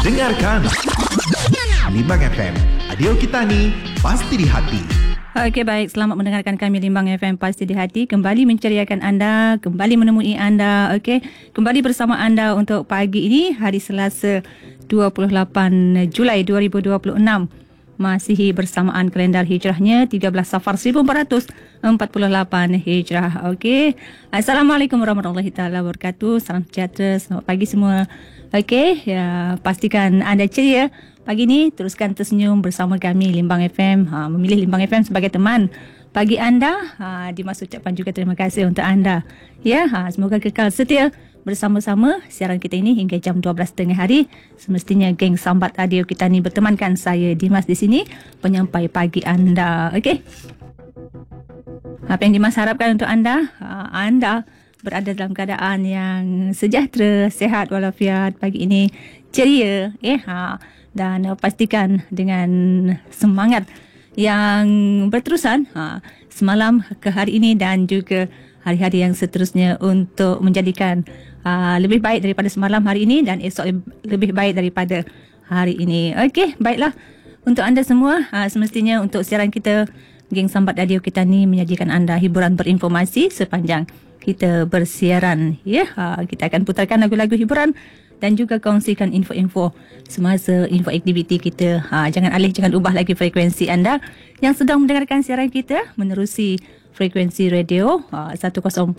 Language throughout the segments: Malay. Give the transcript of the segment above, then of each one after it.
Dengarkan Limbang FM, radio kita ni pasti di hati. Okey, baik. Selamat mendengarkan kami Limbang FM Pasti di Hati. Kembali menceriakan anda, kembali menemui anda. Okey, kembali bersama anda untuk pagi ini, hari Selasa 28 Julai 2026. Masihi bersamaan kalendar hijrahnya 13 Safar 1448 Hijrah. Okey. Assalamualaikum warahmatullahi taala wabarakatuh. Salam sejahtera, selamat pagi semua. Okey, ya, pastikan anda ceria pagi ni. Teruskan tersenyum bersama kami Limbang FM. Memilih Limbang FM sebagai teman pagi anda. Dimas ucapkan juga terima kasih untuk anda. Ya, semoga kekal setia bersama-sama siaran kita ini hingga jam 12.30 hari. Semestinya geng Sambat Radio kita ni bertemankan saya Dimas di sini, penyampai pagi anda. Okey. Apa yang Dimas harapkan untuk anda? Anda berada dalam keadaan yang sejahtera, sihat walafiat pagi ini, ceria, dan pastikan dengan semangat yang berterusan semalam ke hari ini dan juga hari-hari yang seterusnya untuk menjadikan lebih baik daripada semalam hari ini dan esok lebih baik daripada hari ini. Okey, baiklah. Untuk anda semua, semestinya untuk siaran kita, geng Sambat Radio kita ni menyajikan anda hiburan berinformasi sepanjang kita bersiaran. Ya, kita akan putarkan lagu-lagu hiburan dan juga kongsikan info-info semasa info aktiviti kita. Jangan alih, jangan ubah lagi frekuensi anda yang sedang mendengarkan siaran kita menerusi frekuensi radio 104.9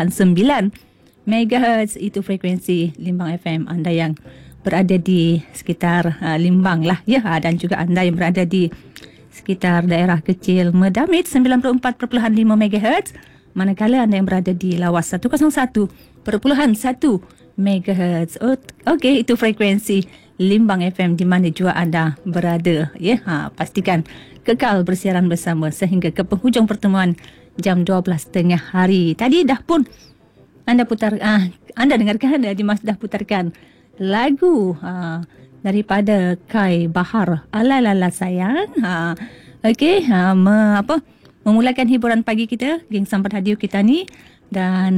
MHz. Itu frekuensi Limbang FM anda yang berada di sekitar Limbang lah, ya, dan juga anda yang berada di sekitar daerah kecil Medamit 94.5 MHz, manakala anda yang berada di Lawas 101.1 MHz. Okey, itu frekuensi Limbang FM di mana jua anda berada, ya. Pastikan kekal bersiaran bersama sehingga ke penghujung pertemuan jam 12.30 hari. Tadi dah pun anda dengarkan, Dimas dah putarkan lagu daripada Kai Bahar, Ala-la-la sayang. Okey, memulakan hiburan pagi kita, geng Sambat Radio kita ni. Dan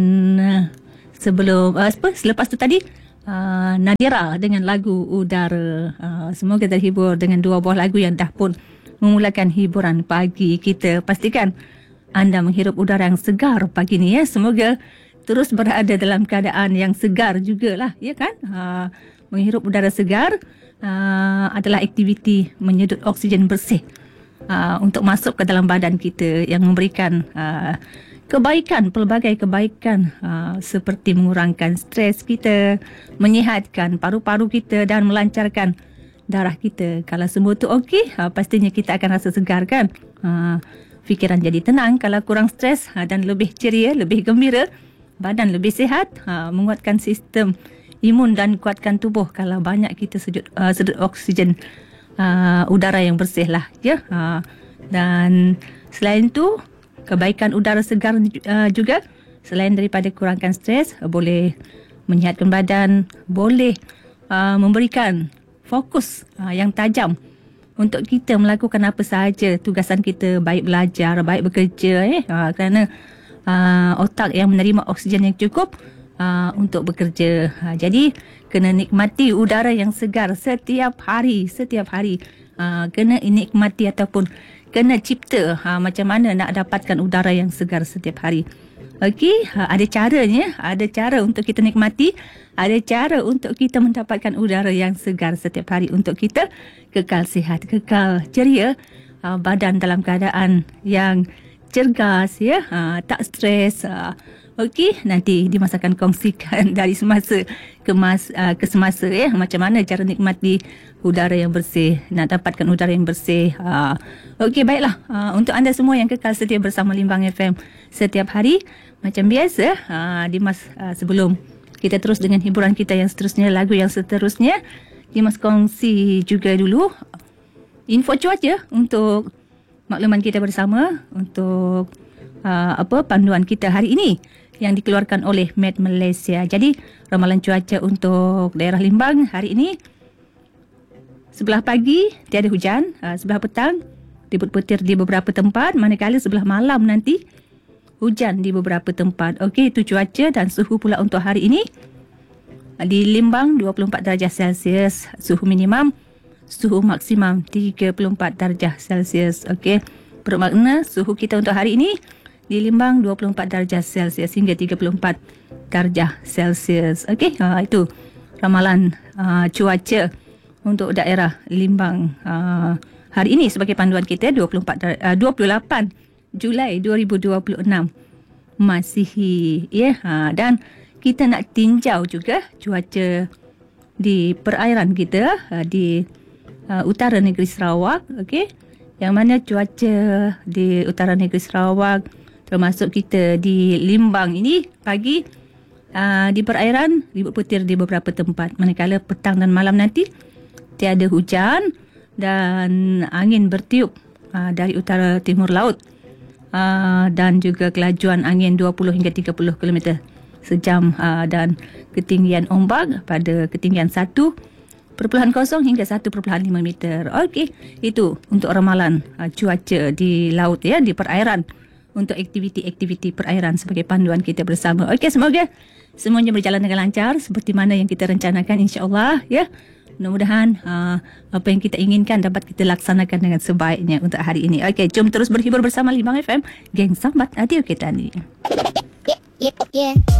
selepas tu tadi Nadira dengan lagu Udara. Semoga terhibur dengan dua buah lagu yang dah pun memulakan hiburan pagi kita. Pastikan anda menghirup udara yang segar pagi ni, ya. Semoga terus berada dalam keadaan yang segar jugalah, ya kan? Menghirup udara segar adalah aktiviti menyedut oksigen bersih untuk masuk ke dalam badan kita yang memberikan kebaikan, pelbagai kebaikan seperti mengurangkan stres kita, menyihatkan paru-paru kita dan melancarkan darah kita. Kalau semua tu okey, pastinya kita akan rasa segar, kan? Fikiran jadi tenang kalau kurang stres dan lebih ceria, lebih gembira, badan lebih sihat, menguatkan sistem imun dan kuatkan tubuh kalau banyak kita sedut oksigen udara yang bersih lah, ya. Dan selain tu, kebaikan udara segar juga, selain daripada kurangkan stres, boleh menyihatkan badan, boleh memberikan fokus yang tajam untuk kita melakukan apa sahaja tugasan kita, baik belajar, baik bekerja, kerana otak yang menerima oksigen yang cukup untuk bekerja. Jadi kena nikmati udara yang segar setiap hari. Kena nikmati ataupun kena cipta macam mana nak dapatkan udara yang segar setiap hari. Okey, ada caranya, ada cara untuk kita nikmati, ada cara untuk kita mendapatkan udara yang segar setiap hari untuk kita kekal sihat, kekal ceria, badan dalam keadaan yang cergas, ya, tak stres. Okey, nanti Dimas akan kongsikan dari semasa ke semasa, ya, macam mana cara nikmati udara yang bersih, nak dapatkan udara yang bersih. Okey, baiklah. Untuk anda semua yang kekal setia bersama Limbang FM setiap hari, macam biasa, Dimas sebelum kita terus dengan hiburan kita yang seterusnya, lagu yang seterusnya, Dimas kongsi juga dulu info cuaca untuk makluman kita bersama, untuk panduan kita hari ini yang dikeluarkan oleh Met Malaysia. Jadi ramalan cuaca untuk daerah Limbang hari ini, sebelah pagi tiada hujan, sebelah petang ribut petir di beberapa tempat, manakala sebelah malam nanti hujan di beberapa tempat. Okey, itu cuaca dan suhu pula untuk hari ini. Di Limbang 24 darjah Celsius suhu minimum, suhu maksimum 34 darjah Celsius. Okey. Bermakna suhu kita untuk hari ini di Limbang 24 darjah Celsius hingga 34 darjah Celsius. Okey. Itu ramalan cuaca untuk daerah Limbang hari ini sebagai panduan kita 28 Julai 2026 Masihi, dan kita nak tinjau juga cuaca di perairan kita di utara negeri Sarawak, okey, yang mana cuaca di utara negeri Sarawak termasuk kita di Limbang ini pagi di perairan ribut petir di beberapa tempat, manakala petang dan malam nanti tiada hujan dan angin bertiup dari utara timur laut. Dan juga kelajuan angin 20 hingga 30 km sejam dan ketinggian ombak pada ketinggian 1.0 hingga 1.5 meter. Okey, itu untuk ramalan cuaca di laut di perairan untuk aktiviti-aktiviti perairan sebagai panduan kita bersama. Okey, semoga semuanya berjalan dengan lancar seperti mana yang kita rencanakan, insya-Allah Mudah-mudahan apa yang kita inginkan dapat kita laksanakan dengan sebaiknya untuk hari ini. Okey, jom terus berhibur bersama Limbang FM. Geng Sambat, adio kita ni.